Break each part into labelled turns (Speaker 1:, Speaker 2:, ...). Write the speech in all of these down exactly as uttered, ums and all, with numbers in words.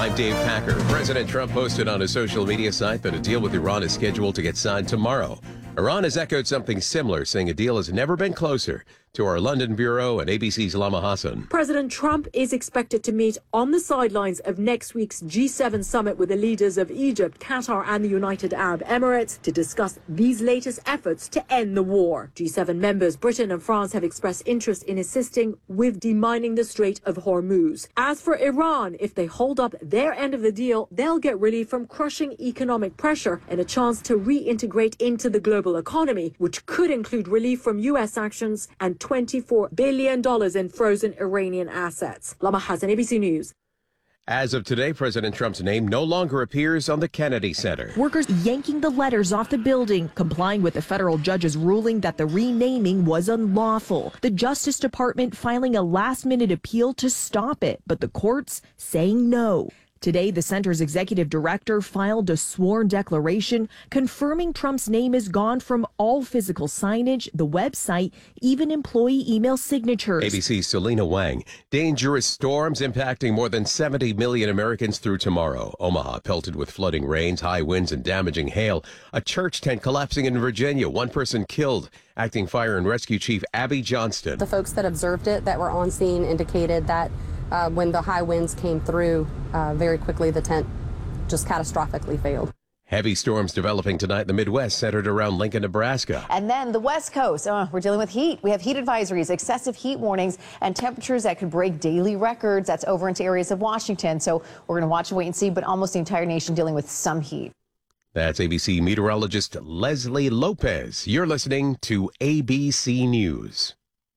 Speaker 1: I'm Dave Packer. President Trump posted on his social media site that a deal with Iran is scheduled to get signed tomorrow. Iran has echoed something similar, saying a deal has never been closer. To our London bureau and A B C's Lama Hassan.
Speaker 2: President Trump is expected to meet on the sidelines of next week's G seven summit with the leaders of Egypt, Qatar and the United Arab Emirates to discuss these latest efforts to end the war. G seven members Britain and France have expressed interest in assisting with demining the Strait of Hormuz. As for Iran, if they hold up their end of the deal, they'll get relief from crushing economic pressure and a chance to reintegrate into the global economy, which could include relief from U S actions and twenty-four billion dollars in frozen Iranian assets. Lama Hassan, A B C News.
Speaker 1: As of today, President Trump's name no longer appears on the Kennedy Center.
Speaker 3: Workers yanking the letters off the building, complying with the federal judge's ruling that the renaming was unlawful. The Justice Department filing a last-minute appeal to stop it, but the courts saying no. Today, the center's executive director filed a sworn declaration confirming Trump's name is gone from all physical signage, the website, even employee email signatures.
Speaker 1: A B C's Selena Wang. Dangerous storms impacting more than seventy million Americans through tomorrow. Omaha pelted with flooding rains, high winds, and damaging hail. A church tent collapsing in Virginia. One person killed. Acting Fire and Rescue Chief Abby Johnston.
Speaker 4: The folks that observed it that were on scene indicated that Uh, when the high winds came through, uh, very quickly the tent just catastrophically failed.
Speaker 1: Heavy storms developing tonight in the Midwest, centered around Lincoln, Nebraska.
Speaker 5: And then the West Coast. Oh, we're dealing with heat. We have heat advisories, excessive heat warnings, and temperatures that could break daily records. That's over into areas of Washington. So we're going to watch and wait and see, but almost the entire nation dealing with some heat.
Speaker 1: That's A B C meteorologist Leslie Lopez. You're listening to A B C News.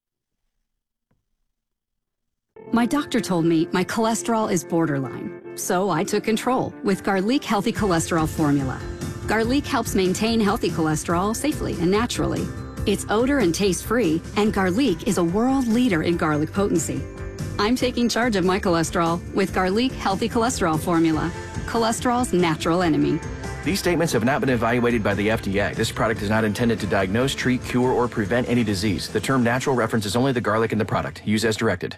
Speaker 6: My doctor told me my cholesterol is borderline, so I took control with Garlic Healthy Cholesterol Formula. Garlic helps maintain healthy cholesterol safely and naturally. It's odor and taste-free, and Garlic is a world leader in garlic potency. I'm taking charge of my cholesterol with Garlic Healthy Cholesterol Formula, cholesterol's natural enemy.
Speaker 7: These statements have not been evaluated by the F D A. This product is not intended to diagnose, treat, cure, or prevent any disease. The term natural references only the garlic in the product. Use as directed.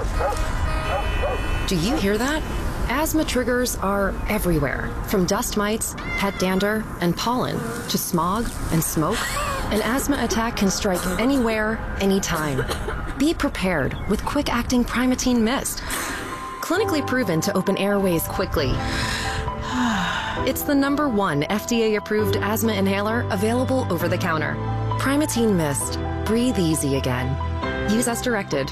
Speaker 8: Do you hear that? Asthma triggers are everywhere, from dust mites, pet dander, and pollen, to smog and smoke. An asthma attack can strike anywhere, anytime. Be prepared with quick-acting Primatene Mist. Clinically proven to open airways quickly. It's the number one F D A-approved asthma inhaler available over the counter. Primatene Mist. Breathe easy again. Use as directed.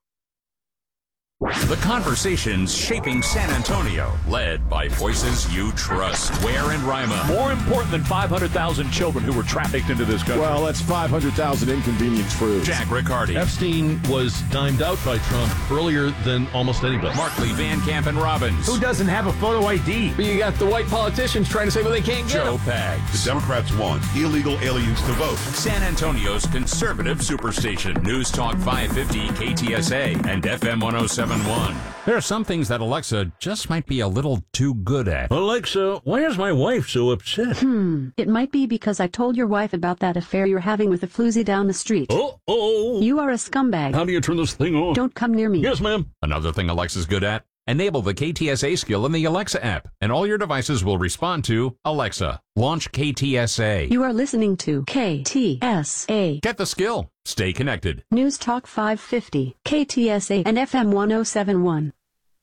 Speaker 9: The conversations shaping San Antonio, led by voices you trust. Ware and Rima.
Speaker 10: More important than five hundred thousand children who were trafficked into this country.
Speaker 11: Well, that's five hundred thousand inconvenience crews.
Speaker 9: Jack Riccardi.
Speaker 12: Epstein was dimed out by Trump earlier than almost anybody.
Speaker 9: Markley, Van Camp, and Robbins.
Speaker 10: Who doesn't have a photo I D?
Speaker 13: But you got the white politicians trying to say, well, they can't get
Speaker 9: Joe
Speaker 13: them.
Speaker 9: Pags.
Speaker 14: The Democrats want illegal aliens to vote.
Speaker 9: San Antonio's conservative superstation. News Talk five fifty K T S A and F M one oh seven point one.
Speaker 15: There are some things that Alexa just might be a little too good at.
Speaker 12: Alexa, why is my wife so upset?
Speaker 16: Hmm, it might be because I told your wife about that affair you're having with a floozy down the street.
Speaker 12: Uh-oh.
Speaker 16: You are a scumbag.
Speaker 12: How do you turn this thing on?
Speaker 16: Don't come near me.
Speaker 12: Yes, ma'am.
Speaker 15: Another thing Alexa's good at? Enable the K T S A skill in the Alexa app, and all your devices will respond to Alexa. Launch K T S A.
Speaker 16: You are listening to K T S A.
Speaker 15: Get the skill. Stay connected.
Speaker 16: News Talk five fifty, K T S A, and F M one oh seven point one.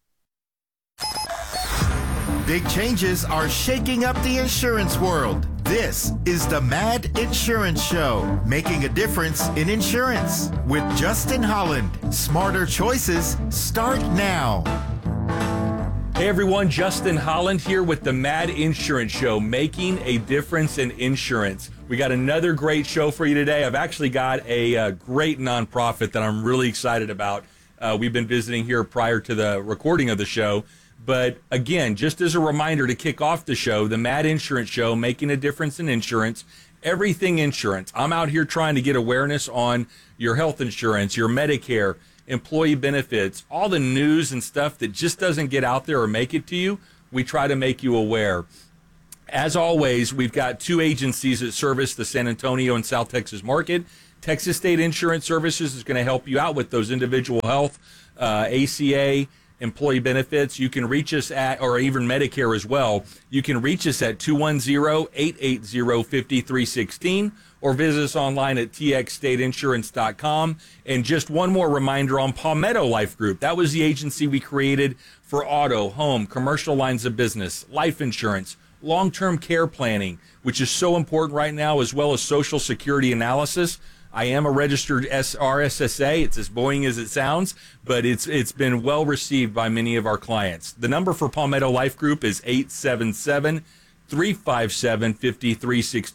Speaker 17: Big changes are shaking up the insurance world. This is the Mad Insurance Show, making a difference in insurance with Justin Holland. Smarter choices start now.
Speaker 18: Hey everyone, Justin Holland here with the Mad Insurance Show, making a difference in insurance. We got another great show for you today. I've actually got a, uh great nonprofit that I'm really excited about. Uh, we've been visiting here prior to the recording of the show. But again, just as a reminder to kick off the show, the Mad Insurance Show, making a difference in insurance, everything insurance. I'm out here trying to get awareness on your health insurance, your Medicare, employee benefits, all the news and stuff that just doesn't get out there or make it to you. We try to make you aware. As always, we've got two agencies that service the San Antonio and South Texas market. Texas State Insurance Services is going to help you out with those individual health, uh, A C A, employee benefits, you can reach us at, or even Medicare as well, you can reach us at two one zero, eight eight zero, five three one six or visit us online at t x state insurance dot com. And just one more reminder on Palmetto Life Group. That was the agency we created for auto, home, commercial lines of business, life insurance, long-term care planning, which is so important right now, as well as Social Security analysis. I am a registered R S S A. It's as boring as it sounds, but it's it's been well received by many of our clients. The number for Palmetto Life Group is eight seven seven, three five seven, five three one six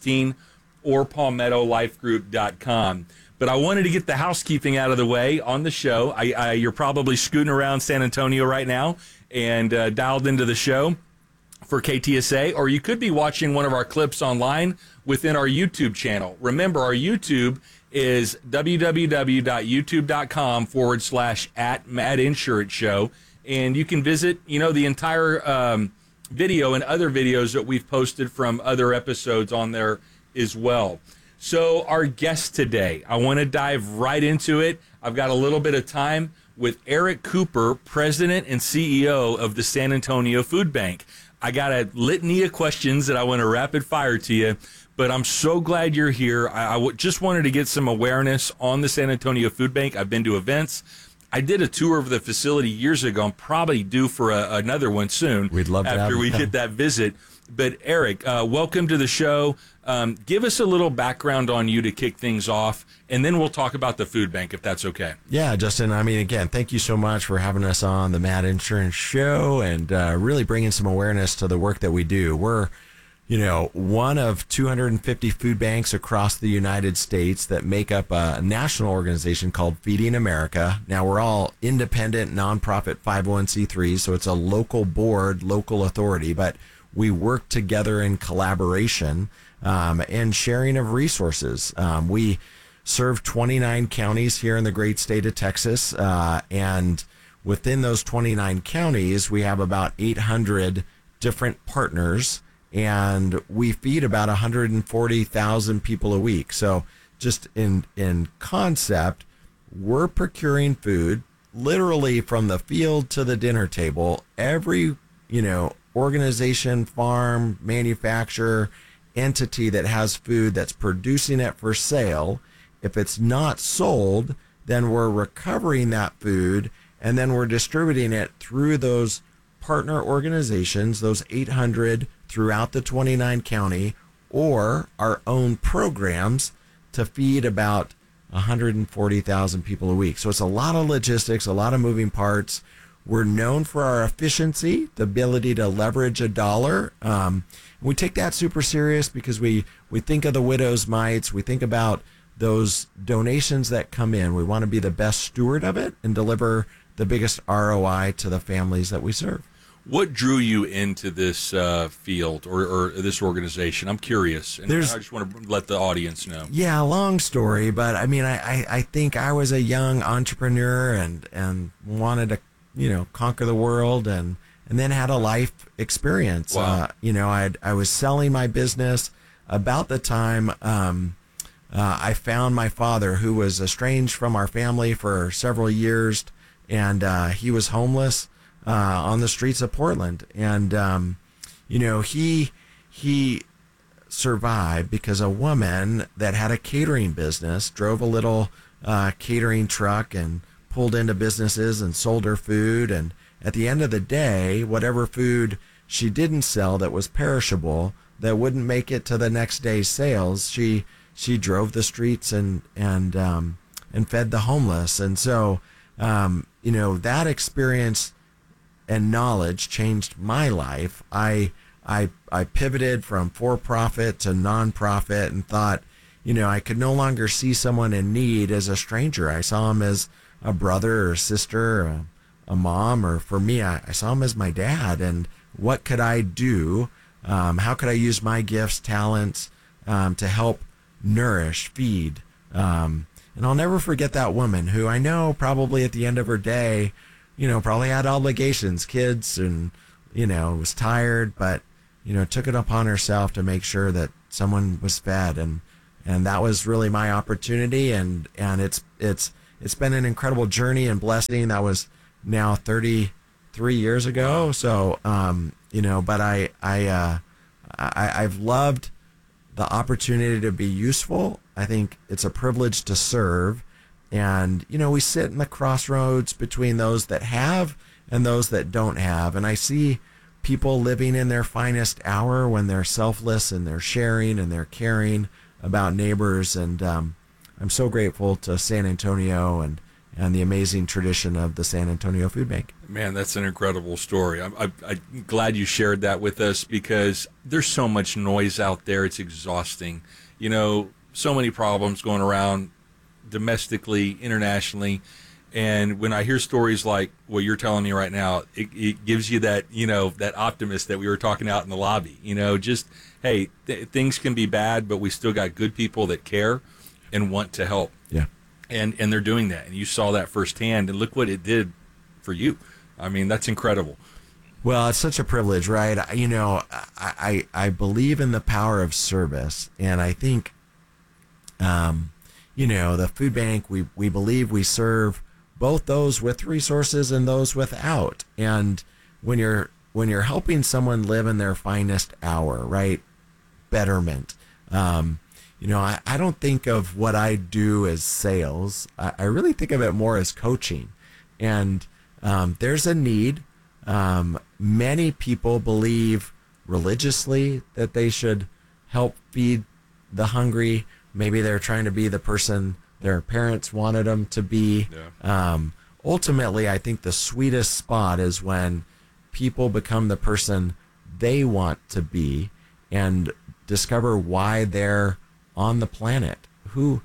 Speaker 18: or palmetto life group dot com. But I wanted to get the housekeeping out of the way on the show. I, I, you're probably scooting around San Antonio right now and uh, dialed into the show for K T S A, or you could be watching one of our clips online within our YouTube channel. Remember, our YouTube is www.youtube.com forward slash at Mad Insurance Show. And you can visit, you know, the entire um, video and other videos that we've posted from other episodes on there as well. So our guest today, I want to dive right into it. I've got a little bit of time with Eric Cooper, President and C E O of the San Antonio Food Bank. I got a litany of questions that I want to rapid fire to you, but I'm so glad you're here. I, I w- just wanted to get some awareness on the San Antonio Food Bank. I've been to events. I did a tour of the facility years ago. I'm probably due for a, another one soon.
Speaker 19: We'd love to
Speaker 18: after
Speaker 19: have
Speaker 18: we
Speaker 19: you.
Speaker 18: get that visit. But Eric, uh, welcome to the show. Um, give us a little background on you to kick things off, and then we'll talk about the food bank, if that's okay.
Speaker 19: Yeah, Justin, I mean, again, thank you so much for having us on the Mad Insurance Show and uh, really bringing some awareness to the work that we do. We're, you know, one of two hundred fifty food banks across the United States that make up a national organization called Feeding America. Now, we're all independent, nonprofit five oh one c threes, so it's a local board, local authority, but we work together in collaboration um, and sharing of resources. Um, we serve twenty-nine counties here in the great state of Texas, uh, and within those twenty-nine counties, we have about eight hundred different partners, and we feed about one hundred forty thousand people a week. So just in in concept, we're procuring food literally from the field to the dinner table. Every, you know, organization, farm, manufacturer, entity that has food that's producing it for sale, if it's not sold, then we're recovering that food and then we're distributing it through those partner organizations, those eight hundred throughout the twenty-nine county, or our own programs to feed about one hundred forty thousand people a week. So it's a lot of logistics, a lot of moving parts. We're known for our efficiency, the ability to leverage a dollar. Um, we take that super serious because we, we think of the widow's mites. We think about those donations that come in. We want to be the best steward of it and deliver the biggest R O I to the families that we serve.
Speaker 18: What drew you into this uh, field or, or this organization? I'm curious, and
Speaker 19: There's,
Speaker 18: I just want to let the audience know.
Speaker 19: Yeah, long story, but I mean, I, I, I think I was a young entrepreneur and, and wanted to, you know, conquer the world, and, and then had a life experience.
Speaker 18: Wow.
Speaker 19: Uh, you know, I I was selling my business about the time um, uh, I found my father, who was estranged from our family for several years, and uh, he was homeless uh, on the streets of Portland. And, um, you know, he he survived because a woman that had a catering business drove a little uh, catering truck and pulled into businesses and sold her food. And at the end of the day, whatever food she didn't sell that was perishable, that wouldn't make it to the next day's sales, she she drove the streets and and um, and fed the homeless. And so, um, you know, that experience and knowledge changed my life. I I I pivoted from for-profit to nonprofit and thought, you know, I could no longer see someone in need as a stranger. I saw him as a brother or a sister, or a, a mom, or for me, I, I saw him as my dad. And what could I do? Um, how could I use my gifts, talents um, to help nourish, feed? Um, and I'll never forget that woman who I know probably at the end of her day, you know, probably had obligations, kids, and, you know, was tired, but, you know, took it upon herself to make sure that someone was fed. And, and that was really my opportunity. And, and it's, it's, It's been an incredible journey and blessing. That was now thirty, three years ago. So, um, you know, but I, I, uh, I, I've loved the opportunity to be useful. I think it's a privilege to serve. And, you know, we sit in the crossroads between those that have and those that don't have. And I see people living in their finest hour when they're selfless and they're sharing and they're caring about neighbors. And um, I'm so grateful to San Antonio and, and the amazing tradition of the San Antonio Food Bank.
Speaker 18: Man, that's an incredible story. I'm, I'm, I'm glad you shared that with us because there's so much noise out there. It's exhausting. You know, so many problems going around domestically, internationally. And when I hear stories like what you're telling me right now, it, it gives you that, you know, that optimist that we were talking out in the lobby. You know, just, hey, th- things can be bad, but we still got good people that care and want to help.
Speaker 19: Yeah.
Speaker 18: And and they're doing that. And you saw that firsthand. And look what it did for you. I mean, that's incredible.
Speaker 19: Well, it's such a privilege, right? You know, I, I, I believe in the power of service. And I think, um, you know, the food bank, we, we believe we serve both those with resources and those without. And when you're when you're helping someone live in their finest hour, right? Betterment. Um, you know, I, I don't think of what I do as sales. I, I really think of it more as coaching. And um, there's a need. Um, many people believe religiously that they should help feed the hungry. Maybe they're trying to be the person their parents wanted them to be. Yeah. Um, ultimately, I think the sweetest spot is when people become the person they want to be and discover why they're on the planet. Who,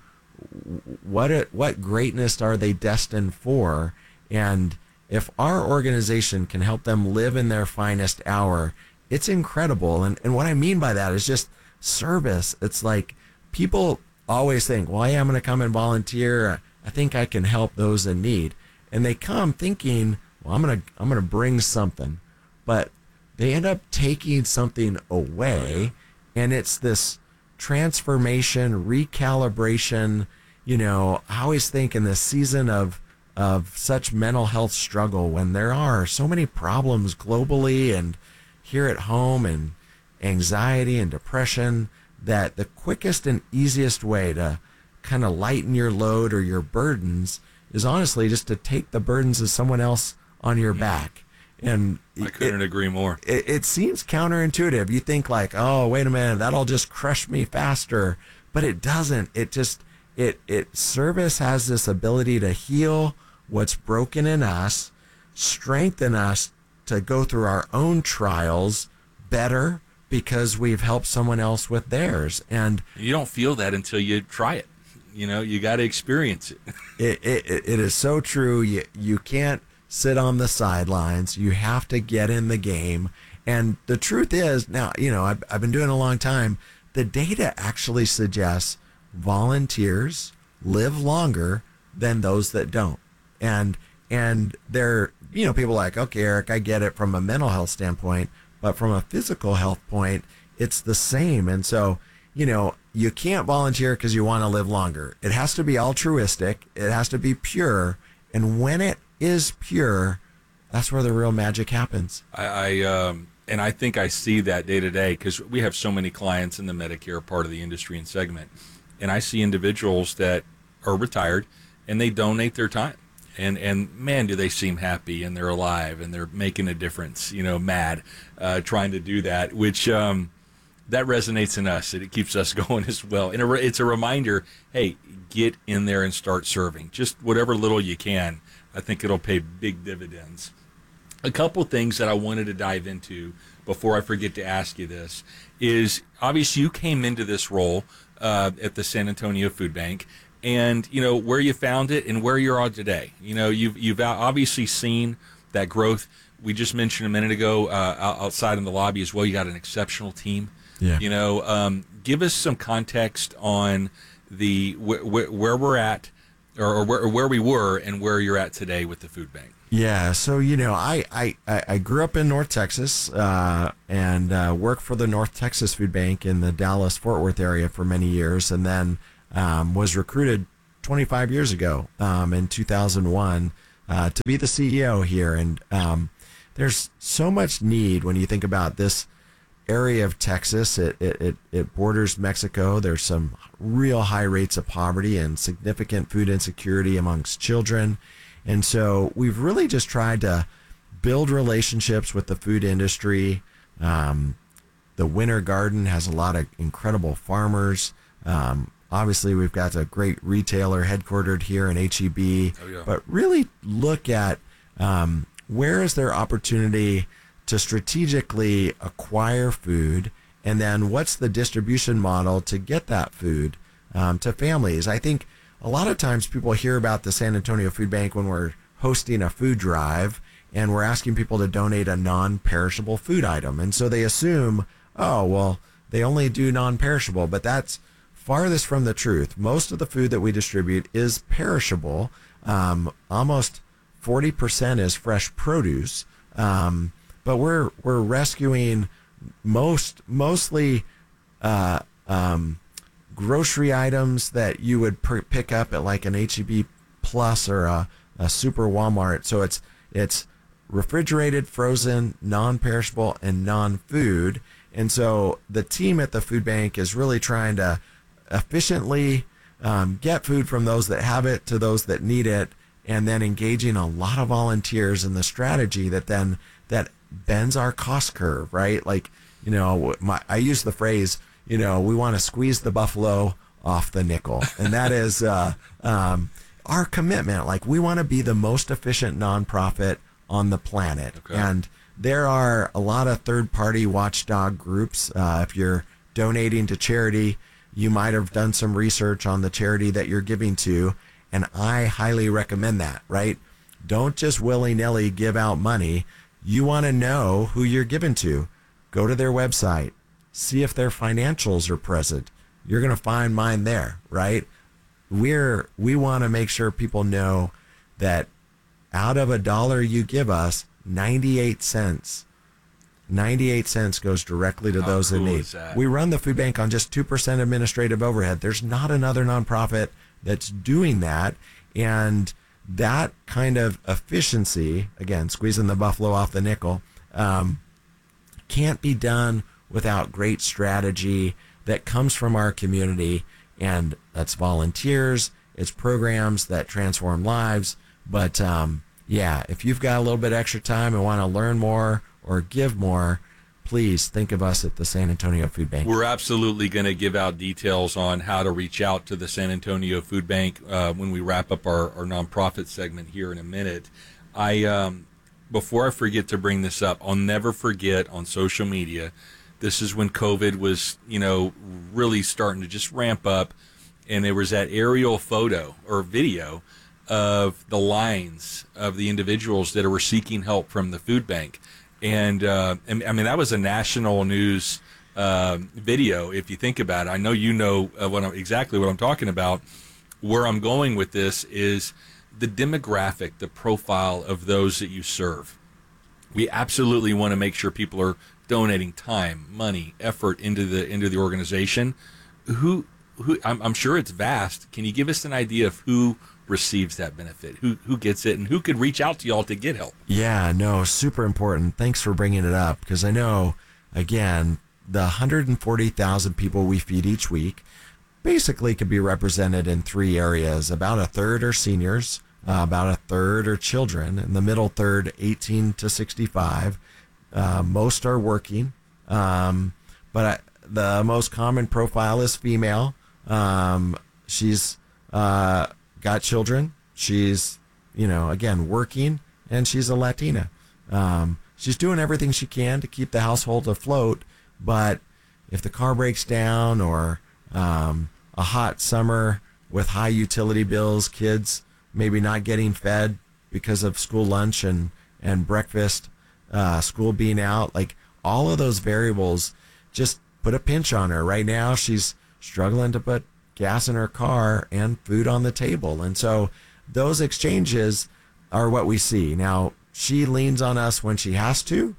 Speaker 19: what, what greatness are they destined for? And if our organization can help them live in their finest hour, it's incredible. And and what I mean by that is just service. It's like people always think, well, yeah, I'm going to come and volunteer. I think I can help those in need. And they come thinking, well, I'm going to I'm going to bring something. But they end up taking something away. And it's this transformation, recalibration. You know, I always think in this season of of such mental health struggle, when there are so many problems globally and here at home, and anxiety and depression, that the quickest and easiest way to kind of lighten your load or your burdens is honestly just to take the burdens of someone else on your back. And
Speaker 18: I couldn't it, agree more.
Speaker 19: It, it seems counterintuitive. You think like, oh, wait a minute, that'll just crush me faster. But it doesn't. It just, it, it service has this ability to heal what's broken in us, strengthen us to go through our own trials better because we've helped someone else with theirs. And
Speaker 18: you don't feel that until you try it. You know, you got to experience it.
Speaker 19: it, it. It is so true. You, you can't sit on the sidelines. You have to get in the game. And the truth is, now, you know, I've, I've been doing it a long time. The data actually suggests volunteers live longer than those that don't. And and they're, you know, people are like, okay, Eric, I get it from a mental health standpoint, but from a physical health point, it's the same. And so, you know, you can't volunteer because you want to live longer. It has to be altruistic. It has to be pure. And when it is pure, that's where the real magic happens.
Speaker 18: I, I um, and I think I see that day to day because we have so many clients in the Medicare part of the industry and segment. And I see individuals that are retired and they donate their time. And, and man, do they seem happy and they're alive and they're making a difference, you know, mad, uh, trying to do that, which um, that resonates in us and it keeps us going as well. And it's a reminder, hey, get in there and start serving. Just whatever little you can. I think it'll pay big dividends. A couple things that I wanted to dive into before I forget to ask you this is obviously you came into this role uh, at the San Antonio Food Bank. And, you know, where you found it and where you're at today. You know, you've you've obviously seen that growth. We just mentioned a minute ago uh, outside in the lobby as well, you got an exceptional team.
Speaker 19: Yeah.
Speaker 18: You know, um, give us some context on the wh- wh- where we're at or, or, where, or where we were and where you're at today with the food bank.
Speaker 19: Yeah, so, you know, I, I, I grew up in North Texas uh, and uh, worked for the North Texas Food Bank in the Dallas-Fort Worth area for many years, and then Um, was recruited twenty-five years ago um, in two thousand one uh, to be the C E O here. And um, there's so much need when you think about this area of Texas. It, it, it, it borders Mexico. There's some real high rates of poverty and significant food insecurity amongst children. And so we've really just tried to build relationships with the food industry. Um, the Winter Garden has a lot of incredible farmers. Um, obviously, we've got a great retailer headquartered here in H E B. Oh, yeah. But really look at um, where is there opportunity to strategically acquire food, and then what's the distribution model to get that food um, to families. I think a lot of times people hear about the San Antonio Food Bank when we're hosting a food drive and we're asking people to donate a non-perishable food item. And so they assume, oh, well, they only do non-perishable, but that's farthest from the truth. Most of the food that we distribute is perishable. Um, almost forty percent is fresh produce. Um, but we're we're rescuing most mostly uh, um, grocery items that you would per- pick up at like an H E B Plus or a, a Super Walmart. So it's it's refrigerated, frozen, non-perishable, and non-food. And so the team at the food bank is really trying to efficiently um, get food from those that have it to those that need it, and then engaging a lot of volunteers in the strategy that then that bends our cost curve, right? Like, you know, my, I use the phrase, you know, we want to squeeze the buffalo off the nickel. And that is uh, um, our commitment. Like, we want to be the most efficient nonprofit on the planet. Okay. And there are a lot of third-party watchdog groups. Uh, if you're donating to charity, you might have done some research on the charity that you're giving to, and I highly recommend that, right? Don't just willy-nilly give out money. You want to know who you're giving to. Go to their website. See if their financials are present. You're going to find mine there, right? We're we want to make sure people know that out of a dollar you give us, ninety-eight cents, ninety-eight cents goes directly to
Speaker 18: How
Speaker 19: those
Speaker 18: cool
Speaker 19: in need.
Speaker 18: is that?
Speaker 19: We run the food bank on just two percent administrative overhead. There's not another nonprofit that's doing that. And that kind of efficiency, again, squeezing the buffalo off the nickel, um, can't be done without great strategy that comes from our community. And that's volunteers, it's programs that transform lives. But um, yeah, if you've got a little bit extra time and want to learn more or give more, please think of us at the San Antonio Food Bank.
Speaker 18: We're absolutely going to give out details on how to reach out to the San Antonio Food Bank uh, when we wrap up our, our nonprofit segment here in a minute. I um, before I forget to bring this up, I'll never forget on social media, this is when COVID was, you know, really starting to just ramp up, and there was that aerial photo or video of the lines of the individuals that were seeking help from the food bank. And, uh, and I mean, that was a national news uh, video, if you think about it. I know you know uh, what I'm, exactly what I'm talking about. Where I'm going with this is the demographic, the profile of those that you serve. We absolutely want to make sure people are donating time, money, effort into the into the organization. Who, who I'm, I'm sure it's vast. Can you give us an idea of who receives that benefit, who who gets it, and who could reach out to y'all to get help?
Speaker 19: Yeah, no, super important. Thanks for bringing it up, because I know, again, the one hundred forty thousand people we feed each week basically could be represented in three areas. About a third are seniors, uh, about a third are children, and the middle third, eighteen to sixty-five. Uh, most are working, um, but I, the most common profile is female. Um, she's uh, got children. She's, you know, again, working, and she's a Latina. Um, she's doing everything she can to keep the household afloat, but if the car breaks down, or um, a hot summer with high utility bills, kids maybe not getting fed because of school lunch and, and breakfast, uh, school being out, like all of those variables just put a pinch on her. Right now, she's struggling to put gas in her car and food on the table. And so those exchanges are what we see. Now, she leans on us when she has to.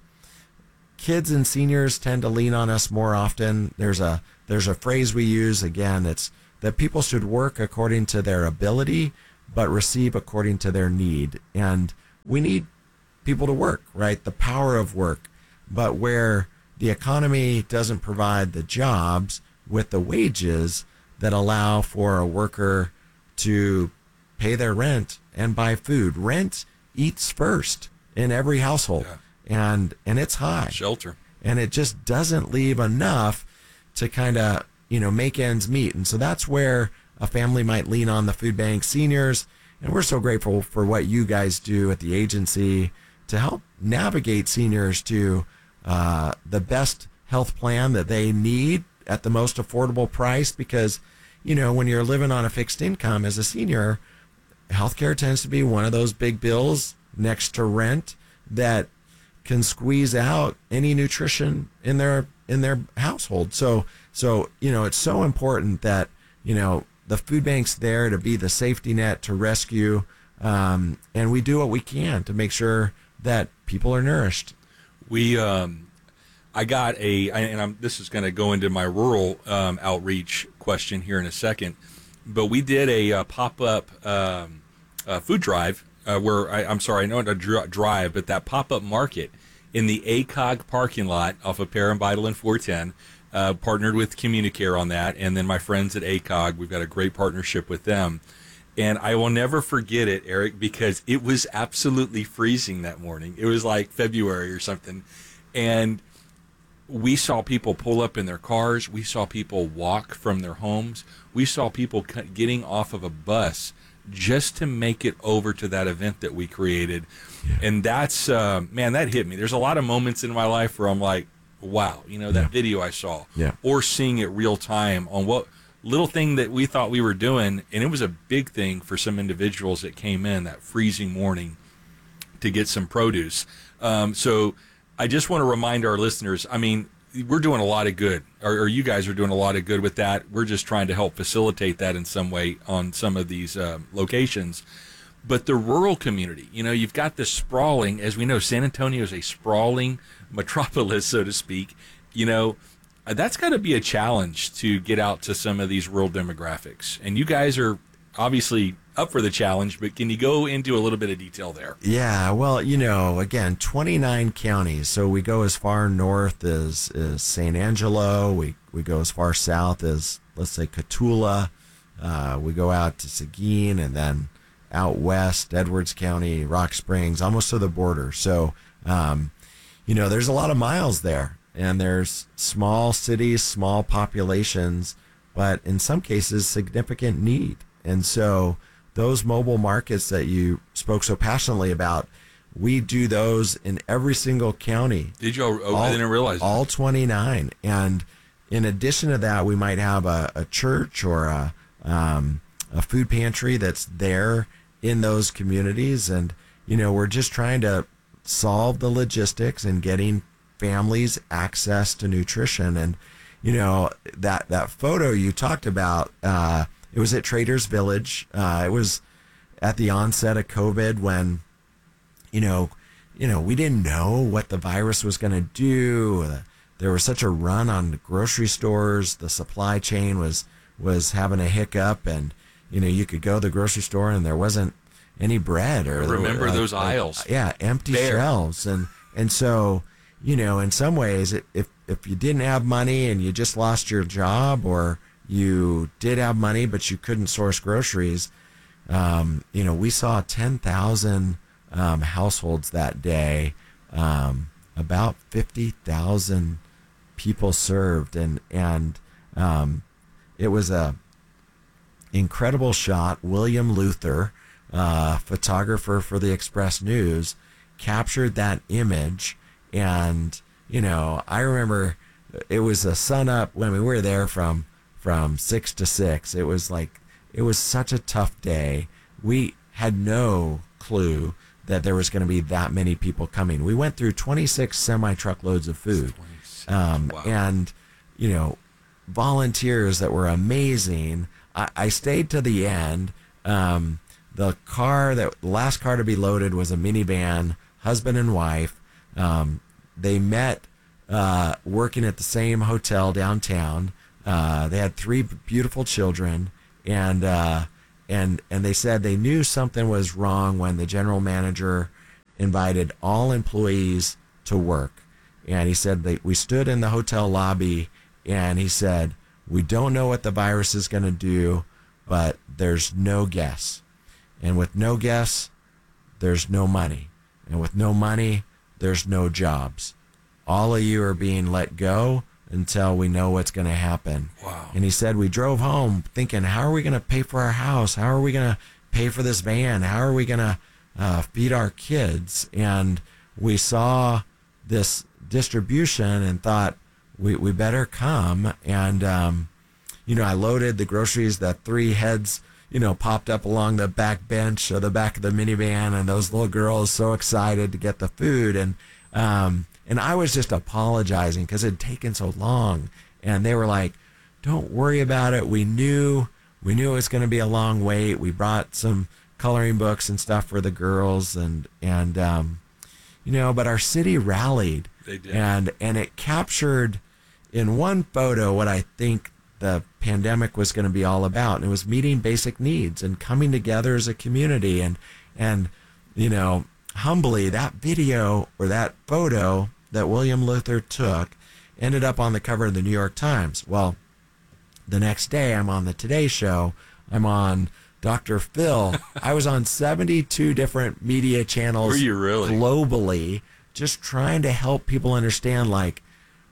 Speaker 19: Kids and seniors tend to lean on us more often. There's a there's a phrase we use, again, it's that people should work according to their ability, but receive according to their need. And we need people to work, right? The power of work. But where the economy doesn't provide the jobs with the wages that allow for a worker to pay their rent and buy food. Rent eats first in every household, yeah. and and it's high.
Speaker 18: Shelter.
Speaker 19: And it just doesn't leave enough to kind of, you know, make ends meet. And so that's where a family might lean on the food bank. Seniors, and we're so grateful for what you guys do at the agency to help navigate seniors to uh, the best health plan that they need at the most affordable price, because, you know, when you're living on a fixed income as a senior, healthcare tends to be one of those big bills next to rent that can squeeze out any nutrition in their in their household. So so you know, it's so important that, you know, the food bank's there to be the safety net to rescue, um, and we do what we can to make sure that people are nourished.
Speaker 18: We um, I got a, and I'm, this is going to go into my rural um, outreach question here in a second, but we did a, a pop-up um, uh, food drive uh, where, I, I'm sorry, I know it's a dr- drive, but that pop-up market in the A C O G parking lot off of Perrin Vital and four ten, uh, partnered with Communicare on that, and then my friends at A C O G, we've got a great partnership with them. And I will never forget it, Eric, because it was absolutely freezing that morning. It was like February or something, and we saw people pull up in their cars. We saw people walk from their homes. We saw people getting off of a bus just to make it over to that event that we created. Yeah. And that's, uh, man, that hit me. There's a lot of moments in my life where I'm like, wow, you know, that yeah. video I saw.
Speaker 19: Yeah.
Speaker 18: Or seeing it real time on what little thing that we thought we were doing. And it was a big thing for some individuals that came in that freezing morning to get some produce. Um, so I just want to remind our listeners, I mean, we're doing a lot of good, or, or you guys are doing a lot of good with that. We're just trying to help facilitate that in some way on some of these uh, locations. But the rural community, you know, you've got this sprawling, as we know, San Antonio is a sprawling metropolis, so to speak. You know, that's got to be a challenge to get out to some of these rural demographics. And you guys are obviously up for the challenge, but can you go into a little bit of detail there?
Speaker 19: Yeah, well, you know, again, twenty-nine counties. So we go as far north as, as San Angelo. We we go as far south as, let's say, Cotulla. Uh, we go out to Seguin, and then out west, Edwards County, Rock Springs, almost to the border. So, um, you know, there's a lot of miles there, and there's small cities, small populations, but in some cases, significant need. And so those mobile markets that you spoke so passionately about, we do those in every single county.
Speaker 18: Did you? Oh, all, I didn't realize that.
Speaker 19: All twenty-nine. And in addition to that, we might have a, a church or a, um, a food pantry that's there in those communities. And, you know, we're just trying to solve the logistics and getting families access to nutrition. And, you know, that, that photo you talked about, uh, it was at Traders Village. Uh, it was at the onset of COVID when, you know, you know, we didn't know what the virus was going to do. Uh, there was such a run on the grocery stores. The supply chain was was having a hiccup, and, you know, you could go to the grocery store and there wasn't any bread. Or
Speaker 18: I remember
Speaker 19: like,
Speaker 18: those
Speaker 19: like,
Speaker 18: aisles.
Speaker 19: Yeah, empty
Speaker 18: Bare.
Speaker 19: shelves. And and so, you know, in some ways, it, if if you didn't have money and you just lost your job, or you did have money but you couldn't source groceries, um, you know, we saw ten thousand um, households that day, um, about fifty thousand people served, and and um, it was a incredible shot. William Luther, uh, photographer for the Express News, captured that image. And, you know, I remember it was a sun up when we were there from from six to six. It was like, it was such a tough day. We had no clue that there was going to be that many people coming. We went through twenty-six semi-truckloads of food. Um, wow. And, you know, volunteers that were amazing. I, I stayed to the end. Um, the car, that the last car to be loaded was a minivan, husband and wife. Um, they met uh, working at the same hotel downtown. Uh, they had three beautiful children, and uh, and and they said they knew something was wrong when the general manager invited all employees to work. And he said that we stood in the hotel lobby, and he said, we don't know what the virus is going to do, but there's no guess. And with no guess, there's no money. And with no money, there's no jobs. All of you are being let go until we know what's going to happen.
Speaker 18: Wow.
Speaker 19: And he said, we drove home thinking, how are we going to pay for our house? How are we going to pay for this van? How are we going to uh, feed our kids? And we saw this distribution and thought, we, we better come. And, um, you know, I loaded the groceries, that three heads, you know, popped up along the back bench or the back of the minivan, and those little girls so excited to get the food. And, um, and I was just apologizing because it had taken so long. And they were like, don't worry about it. We knew, we knew it was going to be a long wait. We brought some coloring books and stuff for the girls, and, and, um, you know, but our city rallied.
Speaker 18: They did.
Speaker 19: And, and it captured in one photo what I think the pandemic was going to be all about. And it was meeting basic needs and coming together as a community. And, and, you know, humbly, that video or that photo that William Luther took ended up on the cover of the New York Times. Well, the next day I'm on the Today Show. I'm on Doctor Phil. I was on seventy-two different media channels.
Speaker 18: Were you really?
Speaker 19: Globally, just trying to help people understand, like,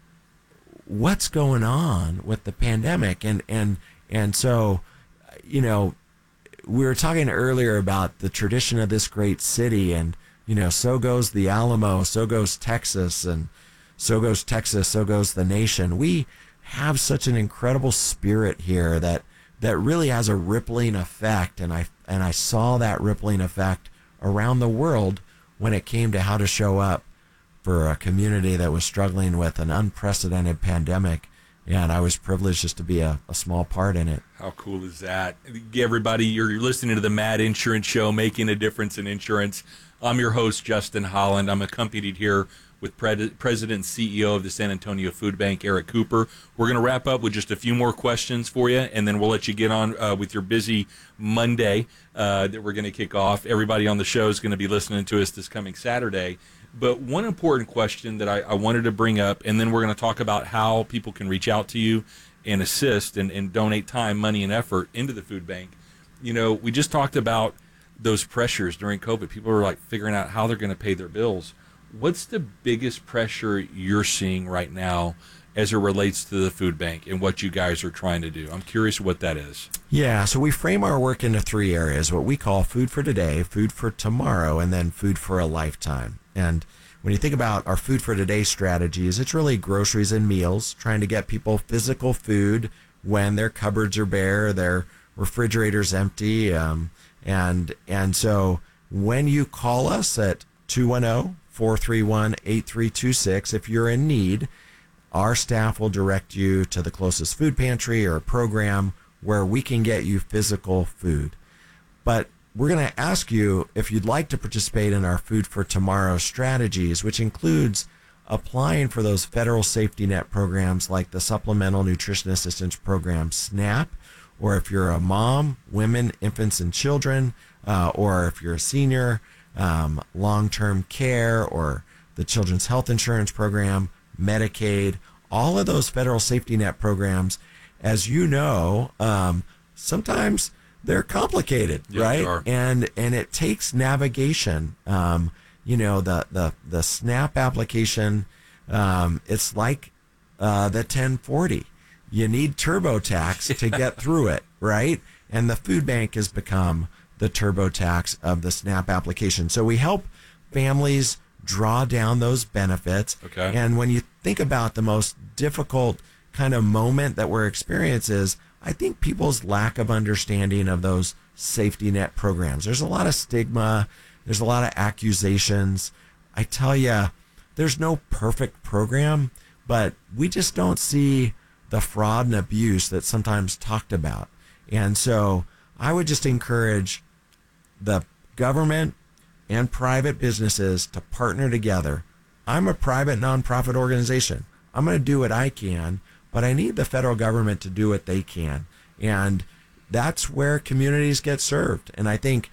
Speaker 19: what's going on with the pandemic. And, and, and so, you know, we were talking earlier about the tradition of this great city, and, you know, so goes the Alamo, so goes Texas, and so goes Texas, so goes the nation. We have such an incredible spirit here that, that really has a rippling effect. And I, and I saw that rippling effect around the world when it came to how to show up for a community that was struggling with an unprecedented pandemic. And I was privileged just to be a, a small part in it.
Speaker 18: How cool is that? Everybody, you're listening to the Mad Insurance Show, making a difference in insurance. I'm your host, Justin Holland. I'm accompanied here with Pre- President and C E O of the San Antonio Food Bank, Eric Cooper. We're going to wrap up with just a few more questions for you, and then we'll let you get on uh, with your busy Monday uh, that we're going to kick off. Everybody on the show is going to be listening to us this coming Saturday. But one important question that I, I wanted to bring up, and then we're going to talk about how people can reach out to you and assist and, and donate time, money, and effort into the food bank. You know, we just talked about those pressures during COVID. People are like figuring out how they're going to pay their bills. What's the biggest pressure you're seeing right now as it relates to the food bank and what you guys are trying to do? I'm curious what that is.
Speaker 19: Yeah, so we frame our work into three areas, what we call food for today, food for tomorrow, and then food for a lifetime. And when you think about our food for today strategies, it's really groceries and meals, trying to get people physical food when their cupboards are bare, their refrigerator's empty. Um, and and so when you call us at two one zero, four three one, eight three two six, if you're in need, our staff will direct you to the closest food pantry or program where we can get you physical food. But we're going to ask you if you'd like to participate in our Food for Tomorrow strategies, which includes applying for those federal safety net programs like the Supplemental Nutrition Assistance Program, SNAP, or if you're a mom, women, infants, and children, uh, or if you're a senior, um, long-term care, or the Children's Health Insurance Program, Medicaid, all of those federal safety net programs, as you know, um, sometimes they're complicated,
Speaker 18: Yeah,
Speaker 19: right?
Speaker 18: they are.
Speaker 19: And and it takes navigation. Um, you know, the the the SNAP application, um, it's like uh, the ten forty. You need TurboTax to get through it, right? And the food bank has become the TurboTax of the SNAP application. So we help families draw down those benefits.
Speaker 18: Okay.
Speaker 19: And when you think about the most difficult kind of moment that we're experiencing is, I think people's lack of understanding of those safety net programs. There's a lot of stigma. There's a lot of accusations. I tell you, there's no perfect program, but we just don't see the fraud and abuse that's sometimes talked about. And so I would just encourage the government and private businesses to partner together. I'm a private nonprofit organization. I'm going to do what I can, but I need the federal government to do what they can. And that's where communities get served. And I think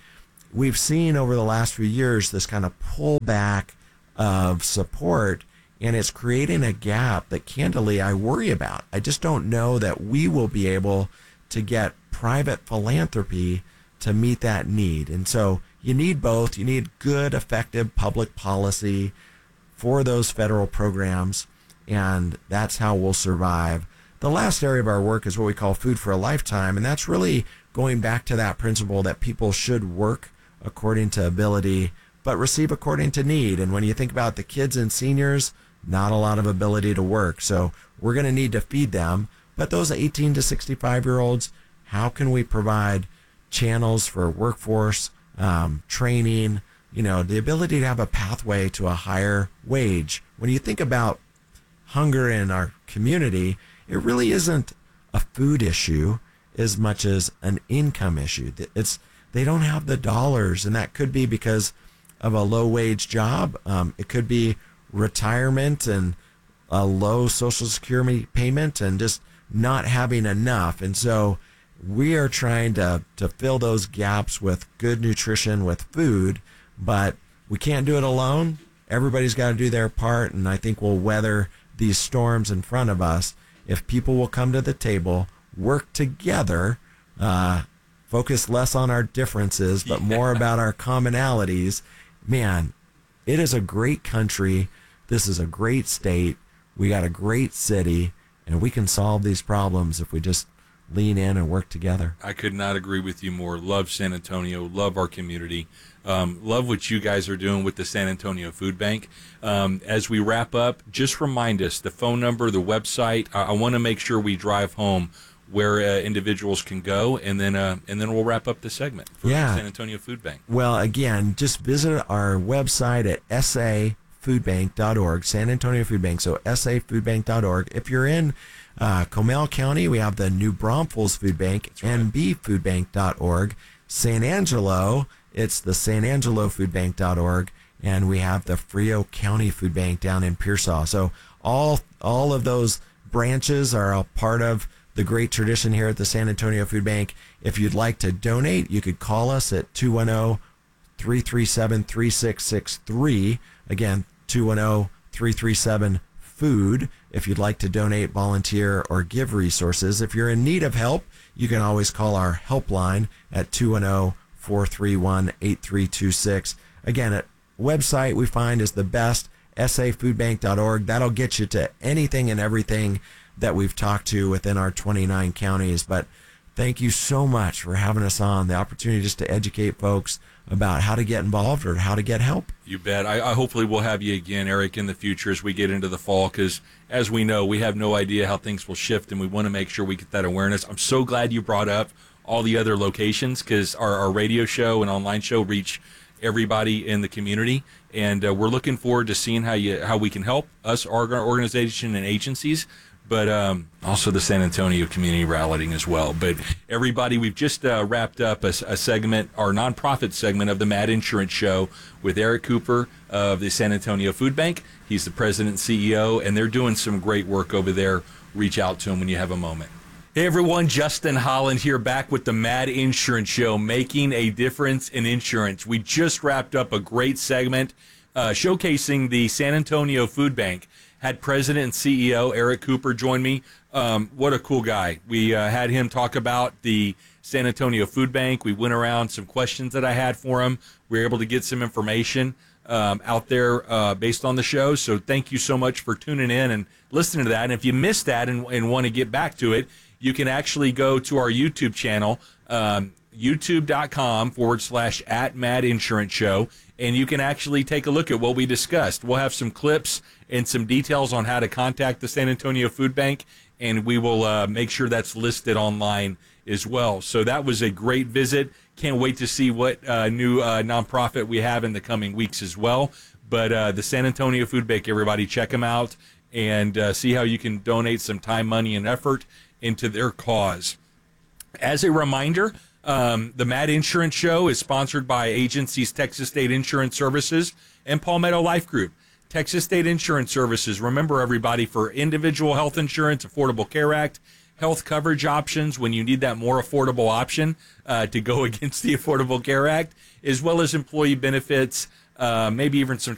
Speaker 19: we've seen over the last few years this kind of pullback of support, and it's creating a gap that candidly I worry about. I just don't know that we will be able to get private philanthropy to meet that need. And so you need both. You need good, effective public policy for those federal programs, and that's how we'll survive. The last area of our work is what we call Food for a Lifetime, and that's really going back to that principle that people should work according to ability, but receive according to need. And when you think about the kids and seniors, not a lot of ability to work. So we're going to need to feed them. But those eighteen to sixty-five year olds, how can we provide channels for workforce, um, training, you know, the ability to have a pathway to a higher wage? When you think about hunger in our community, it really isn't a food issue as much as an income issue. It's they don't have the dollars, and that could be because of a low wage job. Um, it could be retirement and a low Social Security payment and just not having enough. And so we are trying to, to fill those gaps with good nutrition, with food, but we can't do it alone. Everybody's got to do their part, and I think we'll weather these storms in front of us if people will come to the table, work together, uh, focus less on our differences, but yeah. more about our commonalities. Man, it is a great country. This is a great state. We got a great city, and we can solve these problems if we just lean in and work together.
Speaker 18: I could not agree with you more. Love San Antonio, love our community. Um, love what you guys are doing with the San Antonio Food Bank. Um, as we wrap up, just remind us the phone number, the website. I, I want to make sure we drive home where uh, individuals can go, and then uh, and then we'll wrap up the segment for
Speaker 19: yeah.
Speaker 18: the San Antonio Food Bank.
Speaker 19: Well, again, just visit our website at s a food bank dot org, San Antonio Food Bank, so s a food bank dot org. If you're in uh, Comal County, we have the New Braunfels Food Bank, right. n b food bank dot org. San Angelo, it's the san angelo food bank dot org, and we have the Frio County Food Bank down in Pearsall. So all all of those branches are a part of the great tradition here at the San Antonio Food Bank. If you'd like to donate, you could call us at two one zero, three three seven, three six six three. Again, two one zero, three three seven, food. If you'd like to donate, volunteer, or give resources. If you're in need of help, you can always call our helpline at two one zero, four three one, eight three two six. Again, a website we find is the best, s a food bank dot org. That'll get you to anything and everything that we've talked to within our twenty-nine counties. But thank you so much for having us on, the opportunity just to educate folks about how to get involved or how to get help.
Speaker 18: You bet. I, I hopefully we'll have you again, Eric, in the future as we get into the fall, because as we know, we have no idea how things will shift, and we want to make sure we get that awareness. I'm so glad you brought up all the other locations, because our, our radio show and online show reach everybody in the community, and uh, we're looking forward to seeing how you how we can help us, our organization and agencies, but um, also the San Antonio community rallying as well. But everybody, we've just uh, wrapped up a, a segment, our nonprofit segment of the Mad Insurance Show with Eric Cooper of the San Antonio Food Bank. He's the president and C E O, and they're doing some great work over there. Reach out to him when you have a moment. Hey everyone, Justin Holland here, back with the Mad Insurance Show, making a difference in insurance. We just wrapped up a great segment uh, showcasing the San Antonio Food Bank. Had President and C E O Eric Cooper join me. Um, what a cool guy. We uh, had him talk about the San Antonio Food Bank. We went around some questions that I had for him. We were able to get some information um, out there uh, based on the show. So thank you so much for tuning in and listening to that. And if you missed that and, and want to get back to it, you can actually go to our YouTube channel, um, youtube.com forward slash at Mad Insurance Show, and you can actually take a look at what we discussed. We'll have some clips and some details on how to contact the San Antonio Food Bank, and we will uh, make sure that's listed online as well. So that was a great visit. Can't wait to see what uh, new uh, nonprofit we have in the coming weeks as well. But uh, the San Antonio Food Bank, everybody check them out and uh, see how you can donate some time, money, and effort into their cause. As a reminder, um, the Mad Insurance Show is sponsored by agencies Texas State Insurance Services and Palmetto Life Group. Texas State Insurance Services, remember everybody, for individual health insurance, Affordable Care Act, health coverage options when you need that more affordable option uh, to go against the Affordable Care Act, as well as employee benefits, uh, maybe even some